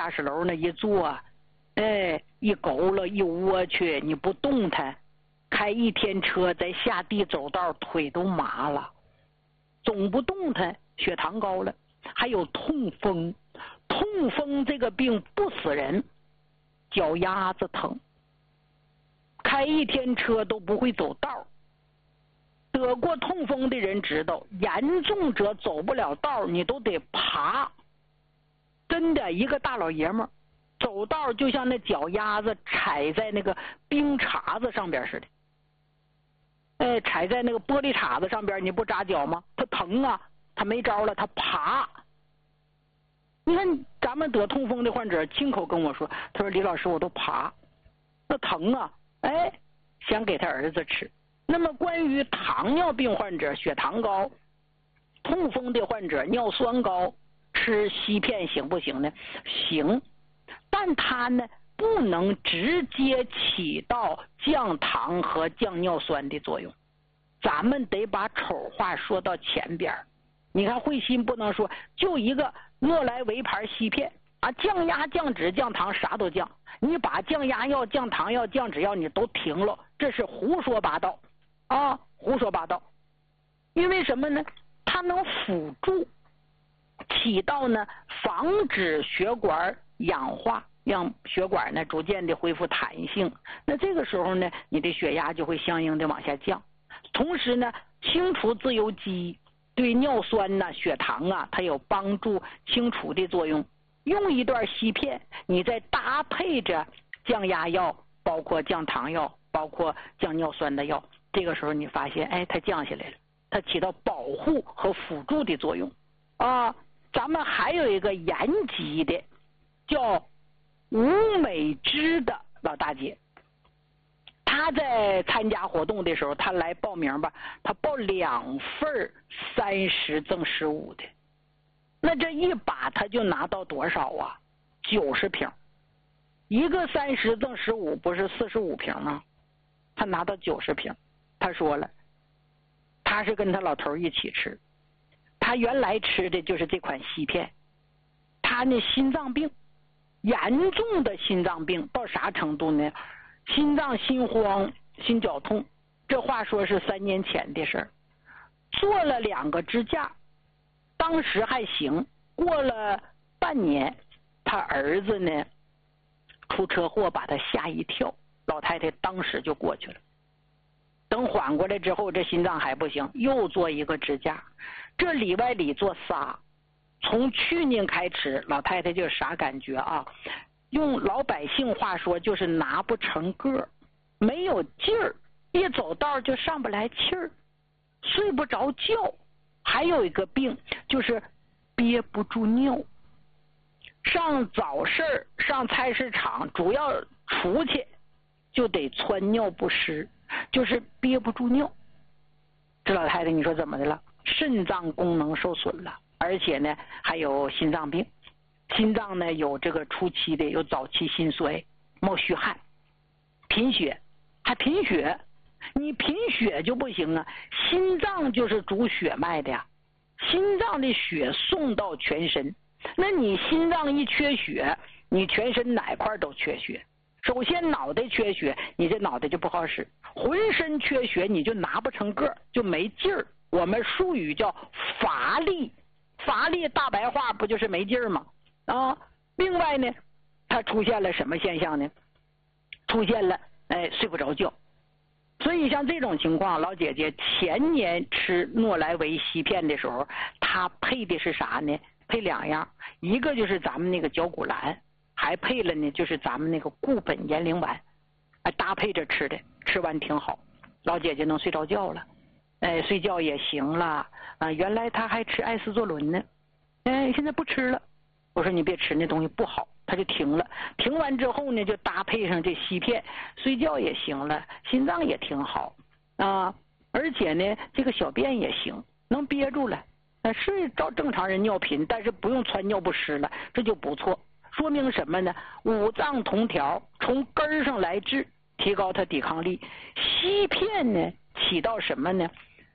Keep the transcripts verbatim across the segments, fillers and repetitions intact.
驾驶楼那一坐，哎，一佝偻一窝去，你不动弹，开一天车在下地走道腿都麻了，总不动弹，血糖高了。还有痛风，痛风这个病不死人，脚丫子疼，开一天车都不会走道。得过痛风的人知道，严重者走不了道，你都得爬。真的，一个大老爷们儿走道就像那脚丫子踩在那个冰碴子上边似的，哎，踩在那个玻璃碴子上边，你不扎脚吗？他疼啊，他没招了，他爬。你看咱们得痛风的患者亲口跟我说，他说李老师我都爬，那疼啊，哎，想给他儿子吃。那么关于糖尿病患者血糖高，痛风的患者尿酸高，吃硒片行不行呢？行，但它呢不能直接起到降糖和降尿酸的作用，咱们得把丑话说到前边。你看慧心不能说就一个诺莱维牌硒片啊，降压降脂降糖啥都降，你把降压药降糖药降脂药你都停了，这是胡说八道啊，胡说八道。因为什么呢？它能辅助起到呢防止血管氧化，让血管呢逐渐的恢复弹性，那这个时候呢你的血压就会相应的往下降。同时呢清除自由基，对尿酸呐、血糖啊它有帮助清除的作用。用一段硒片，你再搭配着降压药，包括降糖药，包括降尿酸的药，这个时候你发现哎它降下来了，它起到保护和辅助的作用啊。咱们还有一个延吉的叫吴美芝的老大姐，她在参加活动的时候，她来报名吧，她报两份三十赠十五的，那这一把她就拿到多少啊？九十瓶，一个三十赠十五不是四十五瓶吗？她拿到九十瓶。她说了，她是跟她老头一起吃，她原来吃的就是这款硒片，她那心脏病，严重的心脏病到啥程度呢？心脏心慌心绞痛，这话说是三年前的事儿，做了两个支架，当时还行，过了半年他儿子呢出车祸把他吓一跳，老太太当时就过去了。等缓过来之后，这心脏还不行，又做一个支架，这里外里做仨。从去年开始，老太太就啥感觉啊？用老百姓话说就是拿不成个，没有劲儿，一走道就上不来气儿，睡不着觉。还有一个病就是憋不住尿，上早市上菜市场主要出去就得穿尿不湿，就是憋不住尿。这老太太你说怎么的了？肾脏功能受损了，而且呢还有心脏病，心脏呢有这个初期的，有早期心衰，冒虚汗，贫血，还贫血。你贫血就不行啊，心脏就是主血脉的呀，心脏的血送到全身，那你心脏一缺血，你全身哪块都缺血。首先脑袋缺血，你这脑袋就不好使，浑身缺血你就拿不成个，就没劲儿。我们术语叫乏力，乏力大白话不就是没劲儿吗？啊，另外呢它出现了什么现象呢？出现了哎睡不着觉。所以像这种情况，老姐姐前年吃诺莱维硒片的时候，她配的是啥呢？配两样，一个就是咱们那个焦骨蓝，还配了呢就是咱们那个固本延龄丸，哎，搭配着吃的，吃完挺好，老姐姐能睡着觉了，哎，睡觉也行了啊。原来她还吃艾司唑仑呢，哎，现在不吃了。我说你别吃那东西不好，他就停了。停完之后呢，就搭配上这硒片，睡觉也行了，心脏也挺好啊，而且呢，这个小便也行，能憋住了。是照正常人尿频，但是不用穿尿不湿了，这就不错。说明什么呢？五脏同调，从根儿上来治，提高它抵抗力。硒片呢，起到什么呢？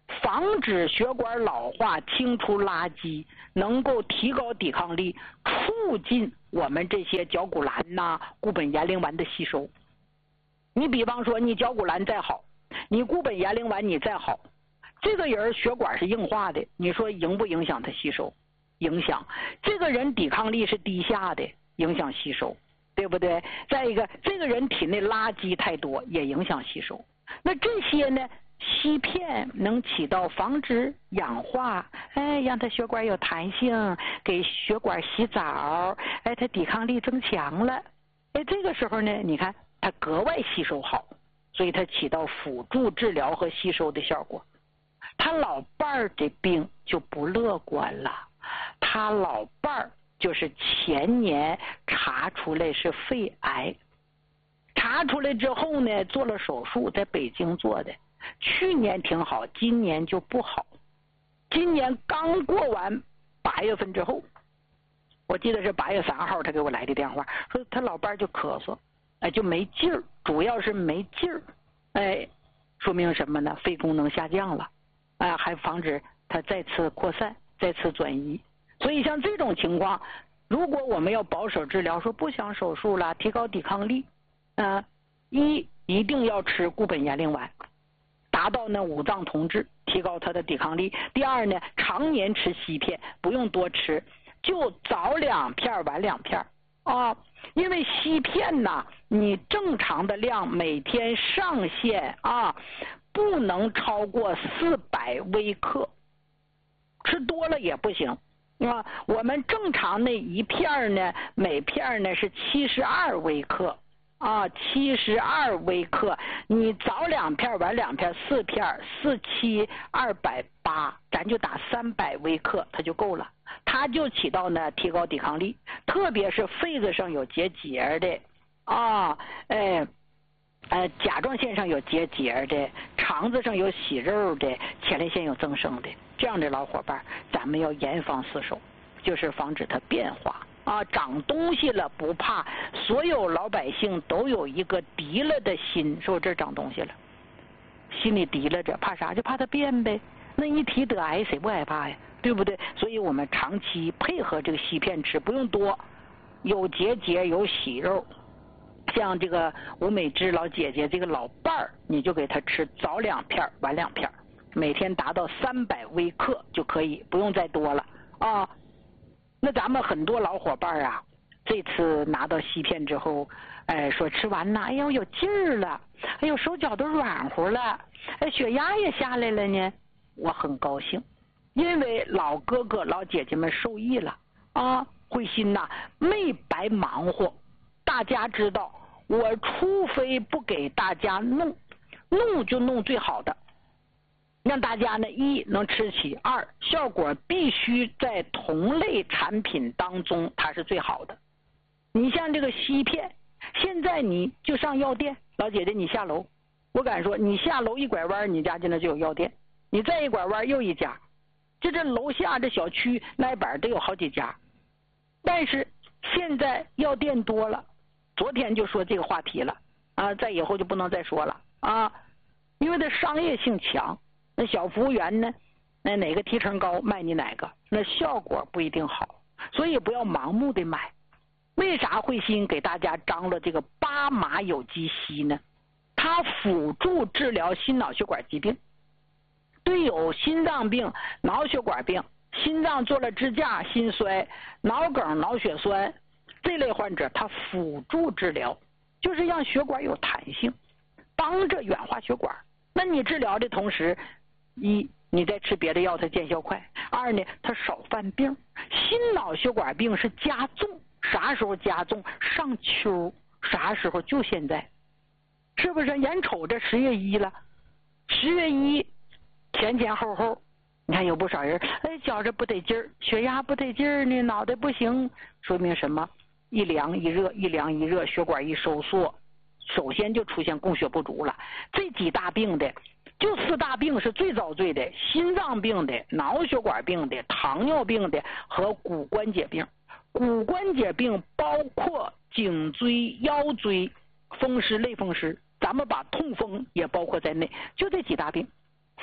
防止血管老化，清除垃圾，能够提高抵抗力，促进我们这些角骨蓝呐、固本延龄丸的吸收。你比方说，你角骨蓝再好，你固本延龄丸你再好，这个人血管是硬化的，你说影不影响他吸收？影响。这个人抵抗力是低下的，影响吸收，对不对？再一个，这个人体内垃圾太多，也影响吸收。那这些呢，硒片能起到防止氧化，哎，让他血管有弹性，给血管洗澡，哎，他抵抗力增强了，哎，这个时候呢，你看它格外吸收好，所以它起到辅助治疗和吸收的效果。他老伴儿的病就不乐观了，他老伴儿就是前年查出来是肺癌，查出来之后呢，做了手术，在北京做的，去年挺好，今年就不好。今年刚过完八月份之后，我记得是八月三号，他给我来的电话，说他老伴儿就咳嗽，哎，就没劲儿，主要是没劲儿，哎，说明什么呢？肺功能下降了，啊，还防止它再次扩散、再次转移。所以像这种情况，如果我们要保守治疗，说不想手术了，提高抵抗力，啊，一一定要吃固本延龄丸，达到呢五脏同治，提高它的抵抗力。第二呢，常年吃硒片，不用多吃，就早两片晚两片啊。因为硒片呐，你正常的量每天上限啊，不能超过四百微克，吃多了也不行啊。我们正常那一片呢，每片呢是七十二微克啊，七十二微克，你早两片晚两片，四片四七二百八，咱就打三百微克，它就够了。它就起到呢提高抵抗力，特别是肺子上有结节的啊，哎，呃，甲状腺上有结节的，肠子上有息肉的，前列腺有增生的，这样的老伙伴，咱们要严防死守，就是防止它变化啊，长东西了不怕，所有老百姓都有一个提了的心，说这长东西了，心里提了着，怕啥？就怕它变呗。那一提得癌，谁不害怕呀？对不对？所以我们长期配合这个硒片吃，不用多，有结节有息肉。像这个吴美芝老姐姐这个老伴儿，你就给她吃早两片晚两片，每天达到三百微克就可以，不用再多了啊。那咱们很多老伙伴啊，这次拿到硒片之后，哎，说吃完呢，哎呦有劲儿了，哎呦手脚都软乎了，哎血压也下来了呢，我很高兴。因为老哥哥老姐姐们受益了啊，慧心呐，没白忙活。大家知道，我除非不给大家弄，弄就弄最好的，让大家呢一能吃起，二效果必须在同类产品当中它是最好的。你像这个硒片，现在你就上药店，老姐姐你下楼，我敢说你下楼一拐弯，你家进来就有药店，你再一拐弯又一家。就这楼下这小区那板都有好几家，但是现在药店多了，昨天就说这个话题了啊，在以后就不能再说了啊，因为它商业性强，那小服务员呢，那哪个提成高卖你哪个，那效果不一定好，所以不要盲目的买。为啥慧心给大家张了这个巴马有机硒呢？它辅助治疗心脑血管疾病。对有心脏病、脑血管病、心脏做了支架、心衰、脑梗、脑血栓这类患者，它辅助治疗，就是让血管有弹性，帮着软化血管。那你治疗的同时，一你在吃别的药，它见效快；二呢，它少犯病。心脑血管病是加重，啥时候加重？上秋，啥时候？就现在，是不是？眼瞅着十月一了，十月一。前前后后，你看有不少人，哎，觉着不得劲儿，血压不得劲儿呢，脑袋不行，说明什么？一凉一热，一凉一热，血管一收缩，首先就出现供血不足了。这几大病的，就四大病是最遭罪的：心脏病的、脑血管病的、糖尿病的和骨关节病。骨关节病包括颈椎、腰椎、风湿、类风湿，咱们把痛风也包括在内，就这几大病。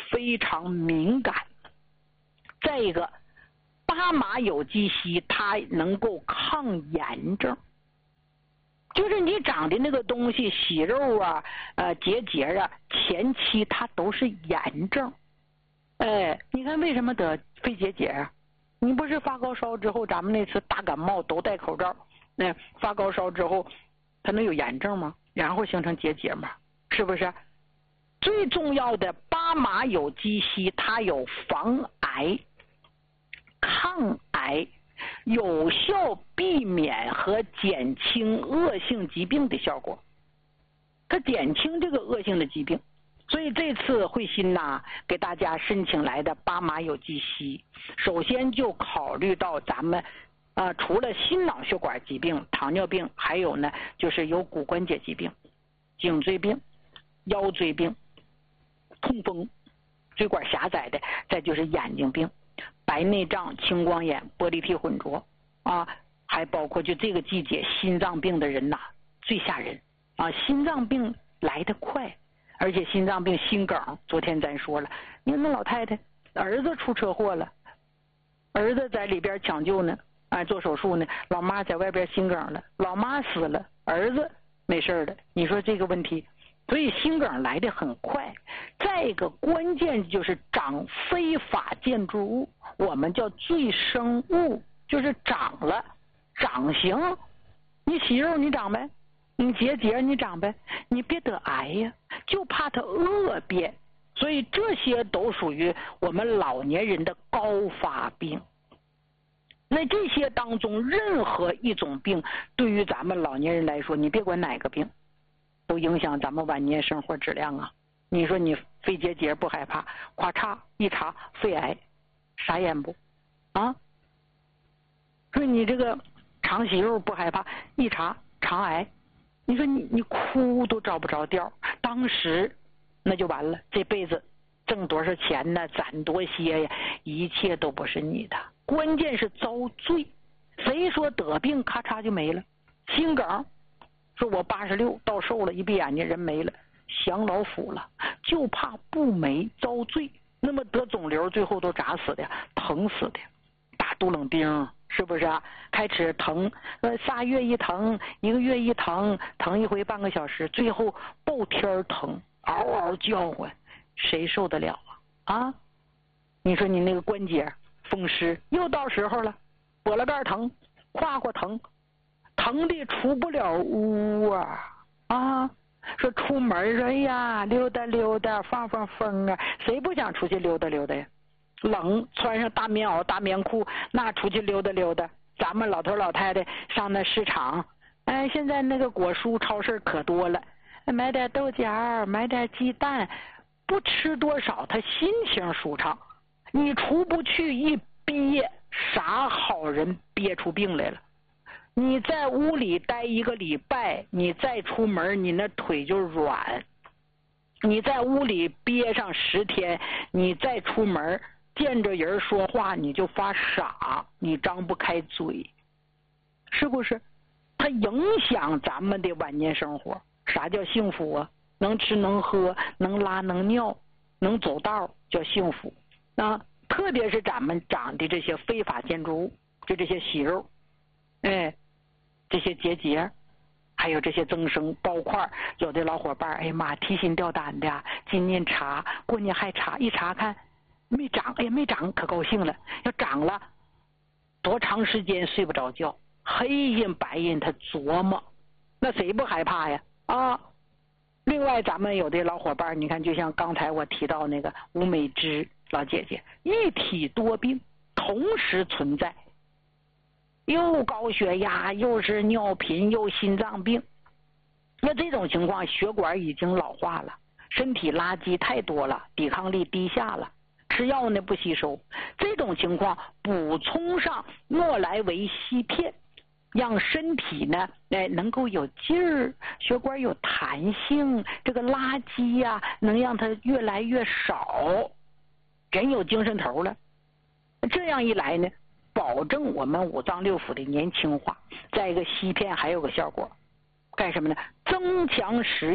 非常敏感。再一个，巴马有机硒它能够抗炎症，就是你长的那个东西，息肉啊、呃结节啊，前期它都是炎症。哎，你看为什么得肺结节啊？你不是发高烧之后，咱们那次大感冒都戴口罩，那发高烧之后，它能有炎症吗？然后形成结节吗？是不是？最重要的巴马有机硒，它有防癌、抗癌、有效避免和减轻恶性疾病的效果，它减轻这个恶性的疾病。所以这次慧心呐，给大家申请来的巴马有机硒，首先就考虑到咱们啊、呃，除了心脑血管疾病、糖尿病，还有呢就是有骨关节疾病、颈椎病、腰椎病、痛风、椎管狭窄的，再就是眼睛病、白内障、青光眼、玻璃体混浊啊，还包括就这个季节心脏病的人呐，最吓人啊！心脏病来得快。而且心脏病、心梗，昨天咱说了，你看那老太太儿子出车祸了，儿子在里边抢救呢，啊，做手术呢，老妈在外边心梗了，老妈死了，儿子没事了。你说这个问题，所以心梗来得很快。再一个关键就是长非法建筑物，我们叫赘生物，就是长了，长形，你息肉你长呗。你结节你长呗，你别得癌呀，就怕它恶变，所以这些都属于我们老年人的高发病。那这些当中任何一种病，对于咱们老年人来说，你别管哪个病，都影响咱们晚年生活质量啊。你说你肺结节不害怕，咔嚓一查肺癌，傻眼不？啊？说你这个肠息肉不害怕，一查肠癌。你说你你哭都找不着调，当时那就完了，这辈子挣多少钱呢，攒多些呀，一切都不是你的，关键是遭罪。谁说得病咔嚓就没了？心梗，说我八十六到寿了，一闭眼睛人没了，降老府了，就怕不没遭罪。那么得肿瘤最后都咋死的？疼死的，打杜冷丁。是不是啊？开始疼，呃，仨月一疼，一个月一疼，疼一回半个小时，最后爆天疼，嗷嗷叫唤，谁受得了啊？啊！你说你那个关节风湿又到时候了，脖了盖疼，胯胯疼，疼的出不了屋啊！啊！说出门哎呀，溜达溜达，放放风啊，谁不想出去溜达溜达呀？冷，穿上大棉袄大棉裤，那出去溜达溜达。咱们老头老太太上那市场，哎，现在那个果蔬超市可多了，买点豆角，买点鸡蛋，不吃多少他心情舒畅。你出不去一憋，啥好人憋出病来了。你在屋里待一个礼拜，你再出门你那腿就软。你在屋里憋上十天，你再出门见着人说话你就发傻，你张不开嘴，是不是？它影响咱们的晚年生活。啥叫幸福啊？能吃能喝，能拉能尿，能走道叫幸福啊！特别是咱们长的这些非法建筑物，就这些息肉，哎，这些结节，还有这些增生包块，有的老伙伴哎呀妈提心吊胆的，今年查过年还查，一查看没长，哎呀没长，可高兴了。要长了，多长时间睡不着觉，黑阴白阴他琢磨，那谁不害怕呀？啊！另外咱们有的老伙伴，你看就像刚才我提到那个吴美芝老姐姐，一体多病同时存在，又高血压，又是尿频，又心脏病。那这种情况，血管已经老化了，身体垃圾太多了，抵抗力低下了，吃药呢不吸收。这种情况补充上诺莱维硒片，让身体呢哎能够有劲儿，血管有弹性，这个垃圾呀、啊、能让它越来越少，人有精神头了。这样一来呢，保证我们五脏六腑的年轻化。再一个硒片还有个效果，干什么呢？增强食欲，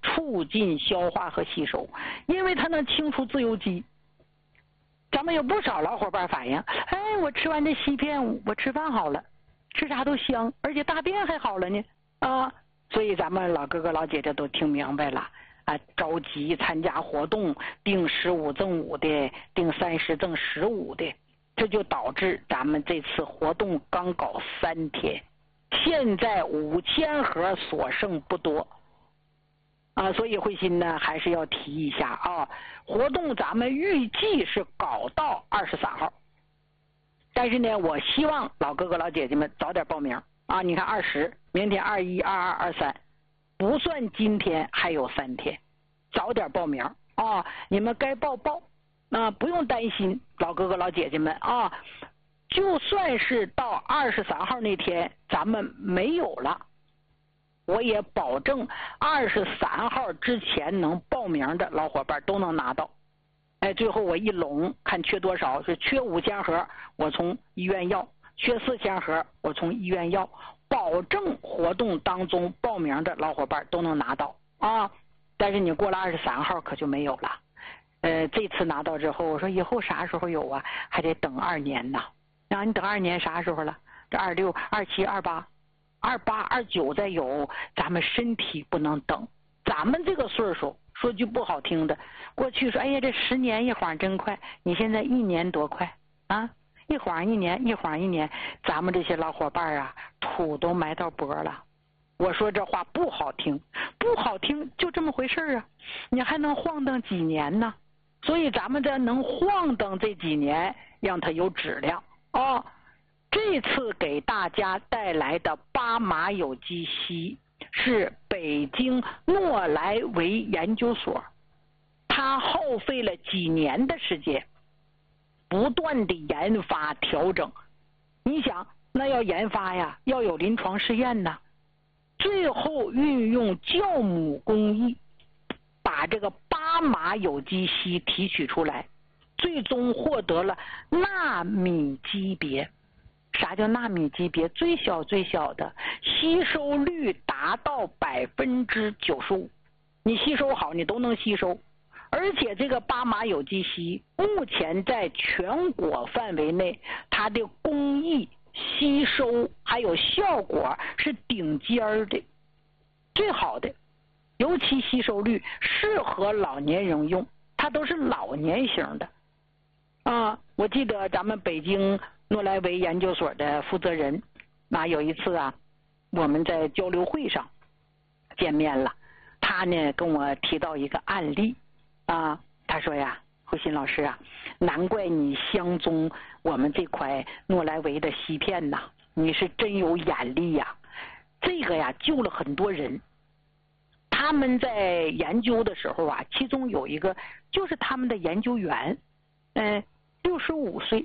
促进消化和吸收，因为它能清除自由基。咱们有不少老伙伴反映，哎，我吃完这硒片，我吃饭好了，吃啥都香，而且大便还好了呢啊！所以咱们老哥哥老姐姐都听明白了啊，着急参加活动，订十五赠五的，订三十赠十五的，这就导致咱们这次活动刚搞三天，现在五千盒所剩不多啊，所以慧心呢还是要提一下啊，活动咱们预计是搞到二十三号，但是呢，我希望老哥哥老姐姐们早点报名啊！你看二十，明天二一、二二、二三，不算今天还有三天，早点报名啊！你们该报报，啊，不用担心，老哥哥老姐姐们啊，就算是到二十三号那天咱们没有了，我也保证二十三号之前能报名的老伙伴都能拿到。哎，最后我一拢看缺多少，是缺五千盒，我从医院要；缺四千盒，我从医院要，保证活动当中报名的老伙伴都能拿到啊。但是你过了二十三号可就没有了。呃，这次拿到之后，我说以后啥时候有啊？还得等二年呢。然后你等二年啥时候了？这二六、二七、二八、二八、二九再有，咱们身体不能等。咱们这个岁数，说句不好听的，过去说哎呀这十年一晃真快，你现在一年多快啊？一晃一年，一晃一年，咱们这些老伙伴啊，土都埋到脖了。我说这话不好听，不好听就这么回事啊，你还能晃荡几年呢？所以咱们这能晃荡这几年，让它有质量哦。这次给大家带来的巴马有机硒是北京诺莱维研究所，它耗费了几年的时间，不断的研发调整。你想，那要研发呀，要有临床试验呢，最后运用酵母工艺，把这个巴马有机硒提取出来，最终获得了纳米级别。啥叫纳米级别？最小最小的，吸收率达到百分之九十五。你吸收好，你都能吸收。而且这个巴马有机硒目前在全国范围内，它的工艺、吸收还有效果是顶尖的，最好的。尤其吸收率适合老年人用，它都是老年型的。啊，我记得咱们北京诺莱维研究所的负责人，那有一次啊，我们在交流会上见面了，他呢跟我提到一个案例啊，他说呀，慧心老师啊，难怪你相中我们这块诺莱维的硒片呐，你是真有眼力呀，这个呀救了很多人。他们在研究的时候啊，其中有一个就是他们的研究员，嗯，六十五岁。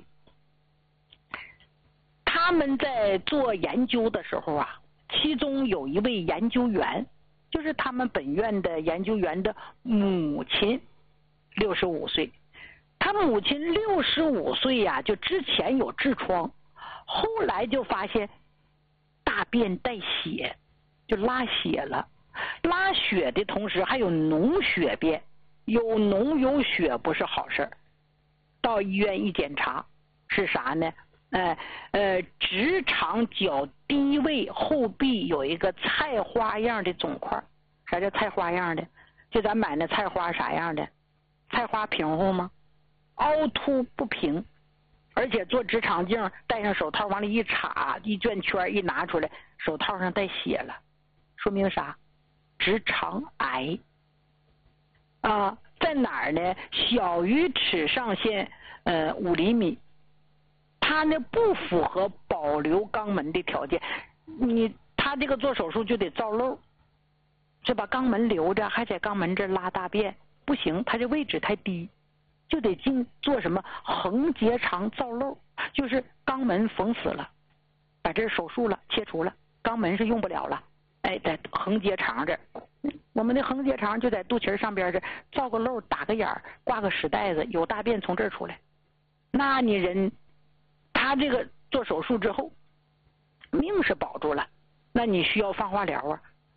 他们在做研究的时候啊，其中有一位研究员，就是他们本院的研究员的母亲，六十五岁。他母亲六十五岁呀，就之前有痔疮，后来就发现大便带血，就拉血了。拉血的同时还有脓血便，有脓有血不是好事。到医院一检查，是啥呢？呃呃，直肠较低位后壁有一个菜花样的肿块。啥叫菜花样的？就咱买那菜花啥样的？菜花平乎吗？凹凸不平，而且做直肠镜戴上手套往里一插，一转圈一拿出来，手套上带血了，说明啥？直肠癌啊，在哪儿呢？小于齿上限呃五厘米，它呢不符合保留肛门的条件。你他这个做手术就得造漏，就把肛门留着，还在肛门这拉大便不行，它这位置太低，就得进做什么横结肠造漏，就是肛门缝死了，把这手术了，切除了，肛门是用不了了。哎，在横结肠这，我们的横结肠就在肚脐上边这，造个漏，打个眼儿，挂个屎袋子，有大便从这儿出来。那你人，他这个做手术之后，命是保住了，那你需要放化疗啊。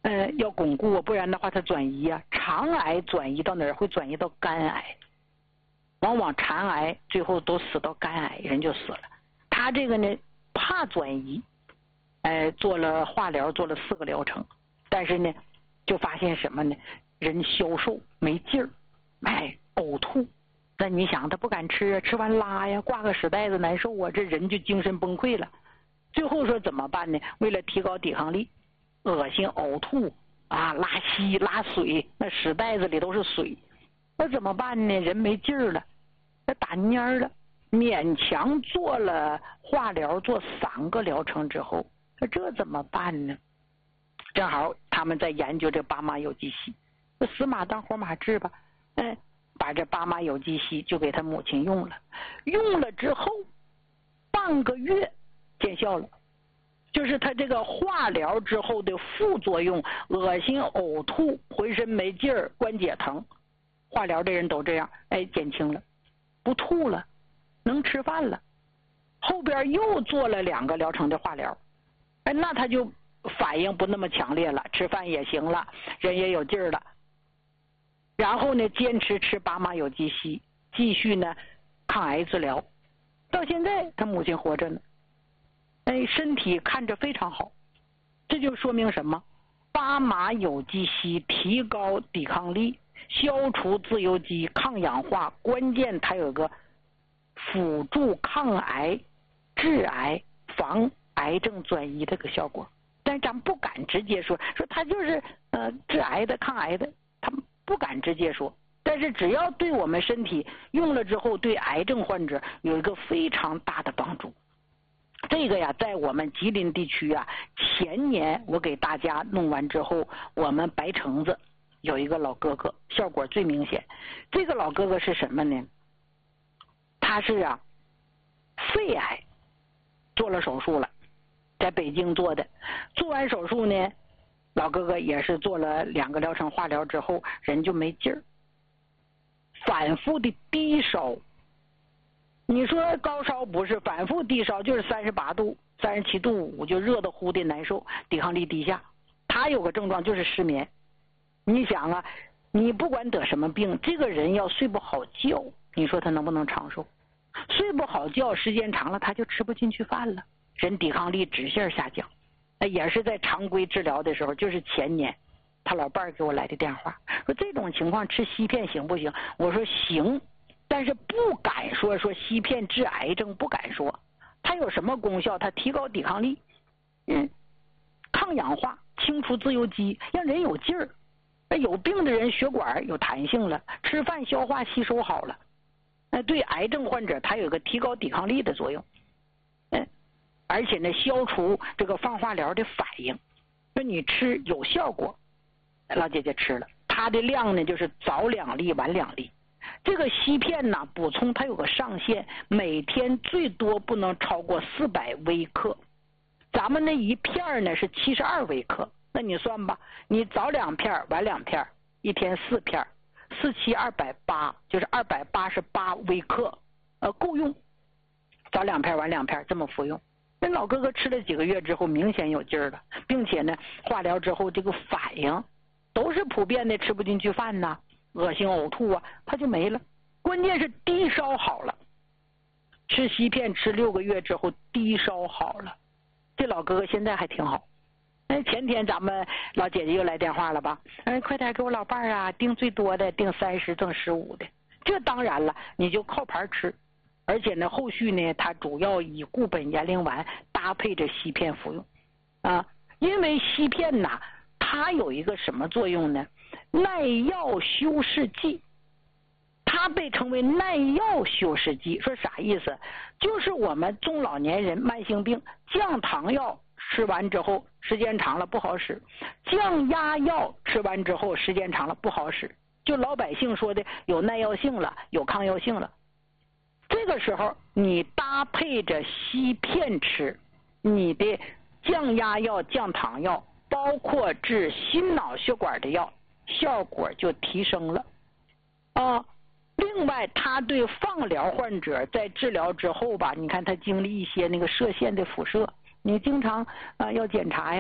呃，要巩固，不然的话它转移啊，肠癌转移到哪儿？会转移到肝癌，往往肠癌最后都死到肝癌，人就死了。他这个呢，怕转移，哎，做了化疗，做了四个疗程，但是呢，就发现什么呢？人消瘦没劲儿，哎，呕吐。那你想，他不敢吃啊，吃完拉呀，挂个屎袋子难受啊，这人就精神崩溃了。最后说怎么办呢？为了提高抵抗力，恶心呕吐啊，拉稀拉水，那屎袋子里都是水，那怎么办呢？人没劲儿了，那打蔫了，勉强做了化疗，做三个疗程之后，那这怎么办呢？正好他们在研究这巴马有机硒，那死马当活马治吧，哎，把这巴马有机硒就给他母亲用了，用了之后半个月见效了。就是他这个化疗之后的副作用，恶心、呕吐、浑身没劲儿、关节疼，化疗的人都这样，哎，减轻了，不吐了，能吃饭了。后边又做了两个疗程的化疗，哎，那他就反应不那么强烈了，吃饭也行了，人也有劲儿了。然后呢，坚持吃巴马有机硒，继续呢抗癌治疗，到现在他母亲活着呢。哎，身体看着非常好，这就说明什么？巴马有机硒提高抵抗力，消除自由基，抗氧化，关键它有个辅助抗癌、治癌、防癌症转移这个效果。但是咱们不敢直接说，说它就是呃治癌的、抗癌的，他们不敢直接说。但是只要对我们身体用了之后，对癌症患者有一个非常大的帮助。这个呀，在我们吉林地区啊，前年我给大家弄完之后，我们白城子有一个老哥哥，效果最明显。这个老哥哥是什么呢？他是啊，肺癌做了手术了，在北京做的。做完手术呢，老哥哥也是做了两个疗程化疗之后，人就没劲儿，反复的低烧。你说高烧不是，反复低烧就是三十八度、三十七度五，就热的乎的难受，抵抗力低下。他有个症状就是失眠。你想啊，你不管得什么病，这个人要睡不好觉，你说他能不能长寿？睡不好觉，时间长了他就吃不进去饭了，人抵抗力直线下降。那也是在常规治疗的时候，就是前年，他老伴儿给我来的电话，说这种情况吃硒片行不行？我说行。但是不敢说说硒片治癌症，不敢说它有什么功效，它提高抵抗力，嗯，抗氧化，清除自由基，让人有劲儿。有病的人血管有弹性了，吃饭消化吸收好了，那对癌症患者它有个提高抵抗力的作用，嗯，而且呢消除这个放化疗的反应，说你吃有效果。老姐姐吃了，它的量呢就是早两粒晚两粒。这个硒片呢，补充它有个上限，每天最多不能超过四百微克。咱们那一片呢是七十二微克，那你算吧，你早两片晚两片，一天四片，四七二百八，就是二百八十八微克，呃，够用。早两片晚两片这么服用，那老哥哥吃了几个月之后，明显有劲儿了，并且呢，化疗之后这个反应都是普遍的，吃不进去饭呐。恶心呕吐啊，他就没了。关键是低烧好了，吃硒片吃六个月之后低烧好了，这老哥哥现在还挺好。哎，前天咱们老姐姐又来电话了吧？哎，快点给我老伴儿啊，订最多的，订三十赠十五的。这当然了，你就靠盘吃，而且呢，后续呢，它主要以固本延龄丸搭配着硒片服用啊，因为硒片呐，它有一个什么作用呢？耐药修饰剂，它被称为耐药修饰剂。说啥意思？就是我们中老年人慢性病，降糖药吃完之后时间长了不好使，降压药吃完之后时间长了不好使，就老百姓说的有耐药性了，有抗药性了。这个时候你搭配着硒片吃，你的降压药、降糖药，包括治心脑血管的药，效果就提升了啊。另外，他对放疗患者在治疗之后吧，你看他经历一些那个射线的辐射，你经常啊要检查呀，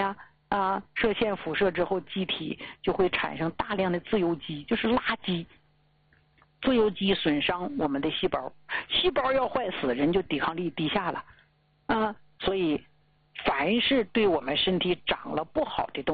啊，射线辐射之后，机体就会产生大量的自由基，就是垃圾。自由基损伤我们的细胞，细胞要坏死，人就抵抗力低下了啊。所以，凡是对我们身体长了不好的东西，